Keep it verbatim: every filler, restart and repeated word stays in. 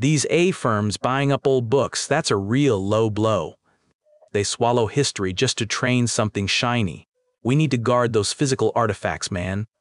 These A firms buying up old books, that's a real low blow. They swallow history just to train something shiny. We need to guard those physical artifacts, man.